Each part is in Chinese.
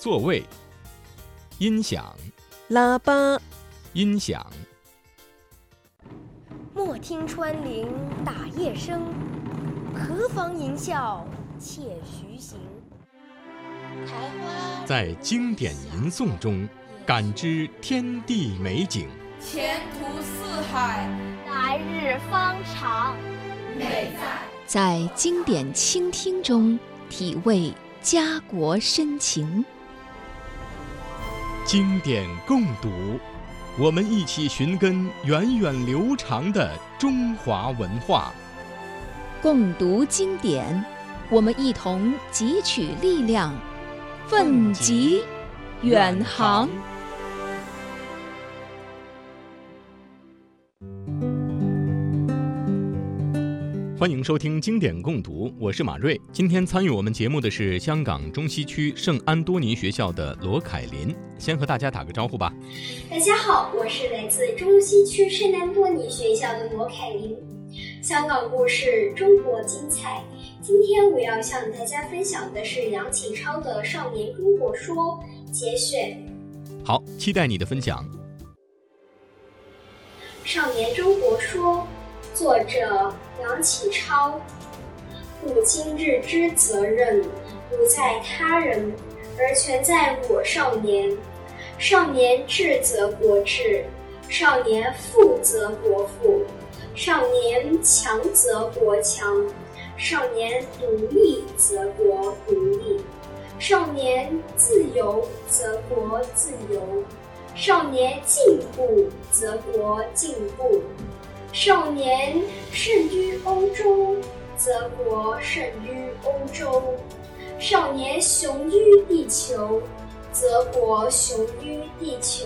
座位，音响， 喇叭， 音响。 莫听穿林打叶声，何妨吟啸且徐行。 在经典吟诵中感知天地美景， 前途似海， 来日方长， 美在经典倾听中体味家国深情。 经典共读，我们一起寻根源远流长的中华文化。 共读经典，我们一同汲取力量，奋楫远航。 欢迎收听经典共读，我是马瑞。今天参与我们节目的是香港中西区圣安多尼学校的罗凯琳，先和大家打个招呼吧。 大家好，我是来自中西区圣安多尼学校的罗凯琳。香港故事，中国精彩。今天我要向大家分享的是梁启超的《少年中国说》节选。 好，期待你的分享。 《少年中国说》作者梁启超。故今日之责任，不在他人，而全在我少年。少年智则国智，少年富则国富，少年强则国强，少年独立则国独立，少年自由则国自由，少年进步则国进步，少年胜于欧洲，则国胜于欧洲，少年雄于地球，则国雄于地球。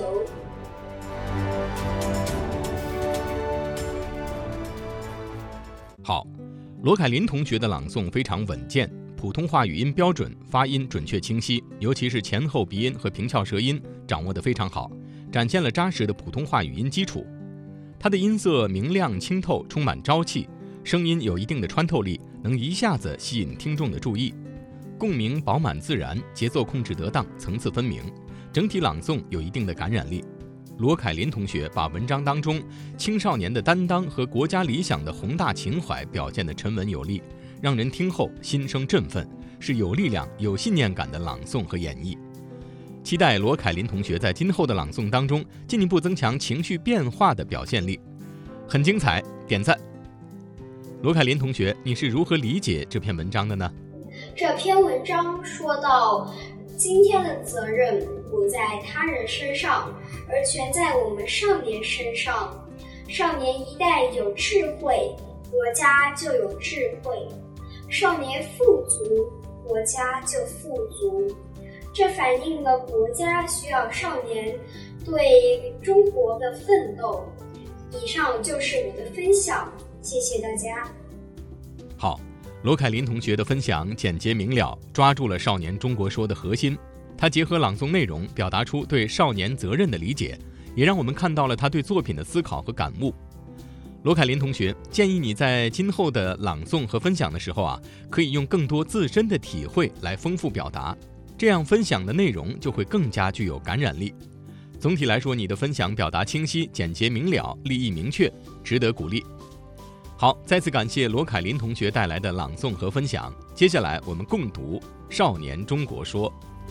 好，罗凯琳同学的朗诵非常稳健，普通话语音标准，发音准确清晰，尤其是前后鼻音和平翘舌音掌握得非常好，展现了扎实的普通话语音基础。他的音色明亮清透，充满朝气，声音有一定的穿透力，能一下子吸引听众的注意，共鸣饱满自然，节奏控制得当，层次分明，整体朗诵有一定的感染力。罗凯琳同学把文章当中青少年的担当和国家理想的宏大情怀表现得沉稳有力，让人听后心生振奋，是有力量、有信念感的朗诵和演绎。期待罗凯琳同学在今后的朗诵当中进一步增强情绪变化的表现力，很精彩，点赞。罗凯琳同学，你是如何理解这篇文章的呢？ 这篇文章说到，今天的责任不在他人身上，而全在我们少年身上。少年一旦有智慧，国家就有智慧；少年富足，国家就富足。这反映了国家需要少年对中国的奋斗。以上就是我的分享，谢谢大家。 好，罗凯琳同学的分享简洁明了，抓住了《少年中国说》的核心。他结合朗诵内容，表达出对少年责任的理解，也让我们看到了他对作品的思考和感悟。罗凯琳同学，建议你在今后的朗诵和分享的时候可以用更多自身的体会来丰富表达，这样分享的内容就会更加具有感染力。总体来说，你的分享表达清晰、简洁明了、立意明确，值得鼓励。好，再次感谢罗凯琳同学带来的朗诵和分享。接下来我们共读《少年中国说》。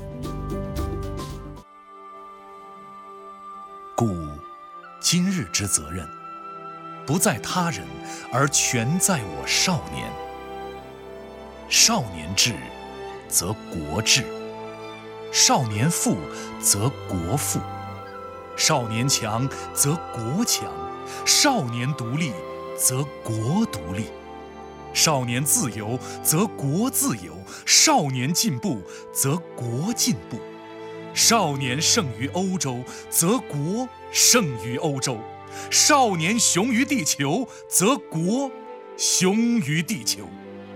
故今日之责任，不在他人，而全在我少年。少年智，则国智；少年富，则国富；少年强，则国强；少年独立，则国独立；少年自由，则国自由；少年进步，则国进步；少年胜于欧洲，则国胜于欧洲；少年雄于地球，则国雄于地球。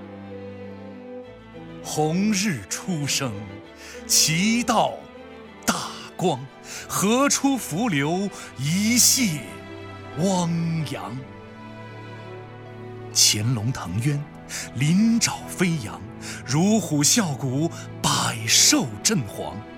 红日初升，其道大光，河出伏流，一泻汪洋。潜龙腾渊，鳞爪飞扬，乳虎啸谷，百兽震惶。